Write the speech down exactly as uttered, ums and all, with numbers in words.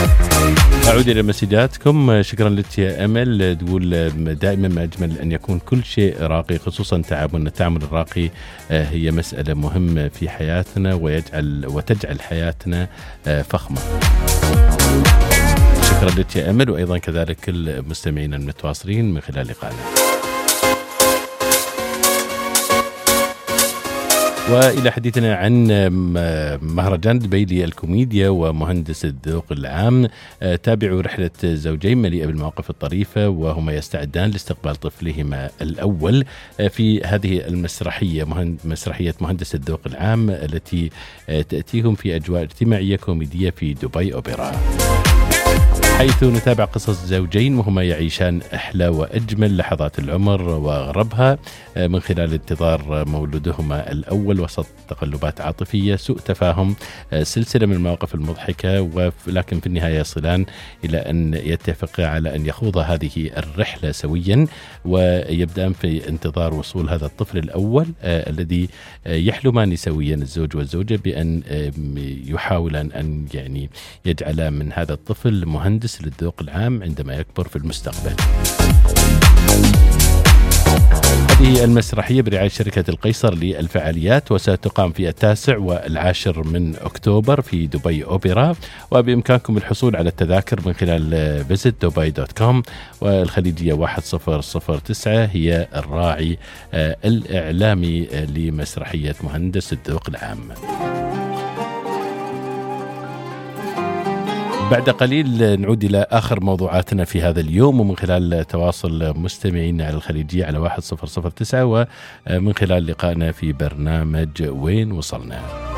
أعود إلى مسجاتكم. شكرا لك يا أمل. تقول دائما ما أجمل أن يكون كل شيء راقي، خصوصا تعاملنا. التعامل الراقي هي مسألة مهمة في حياتنا ويجعل وتجعل حياتنا فخمة. شكرا لك يا أمل، وأيضا كذلك كل المستمعين المتواصلين من خلال لقائنا. وإلى حديثنا عن مهرجان دبي للكوميديا ومهندس الذوق العام. تابعوا رحلة زوجين مليئة بالمواقف الطريفة وهما يستعدان لاستقبال طفلهما الأول في هذه المسرحية، مسرحية مهندس الذوق العام، التي تأتيهم في أجواء اجتماعية كوميدية في دبي أوبرا، حيث نتابع قصص زوجين وهما يعيشان أحلى وأجمل لحظات العمر وأغربها من خلال انتظار مولودهما الأول وسط تقلبات عاطفية، سوء تفاهم، سلسلة من المواقف المضحكة، ولكن في النهاية يصلان إلى أن يتفقا على أن يخوضا هذه الرحلة سويا، ويبدأان في انتظار وصول هذا الطفل الأول الذي يحلمان سويا الزوج والزوجة بأن يحاولان أن يعني يجعلا من هذا الطفل مهندس للذوق العام عندما يكبر في المستقبل. هذه المسرحية برعاية شركة القيصر للفعاليات، وستقام في التاسع والعاشر من أكتوبر في دبي أوبرا، وبإمكانكم الحصول على التذاكر من خلال visit dubai dot com. والخليجية واحد صفر صفر تسعة هي الراعي الإعلامي لمسرحية مهندس الذوق العام. بعد قليل نعود إلى آخر موضوعاتنا في هذا اليوم، ومن خلال تواصل مستمعين على الخليجية على واحد صفر صفر تسعة، ومن خلال لقائنا في برنامج وين وصلنا.